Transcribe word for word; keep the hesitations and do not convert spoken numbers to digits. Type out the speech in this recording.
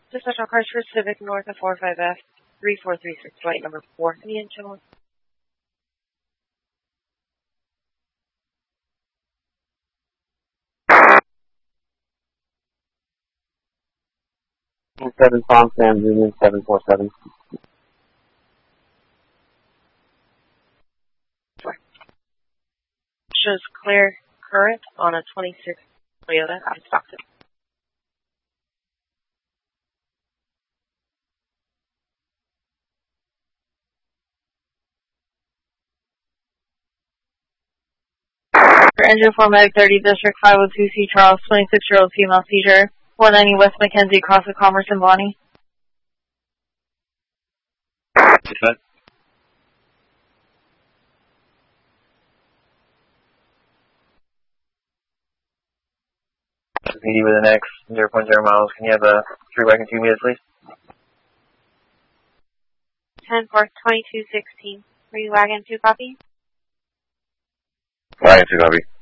Dispatch on cars for Civic north of four five F, three four three six, flight number four. Any engine? seven Palm Sam Union seven four seven. Shows clear current on a twenty-six Toyota. I stopped it. For engine four Medic thirty, District five oh two C Charles, twenty-six-year-old female seizure, one ninety West Mackenzie, across the Commerce and Bonnie. Dispatch. P D with an X, zero point zero miles. Can you have a three wagon two meters, please? ten four twenty-two sixteen. Three wagon two copy? Wagon two copy.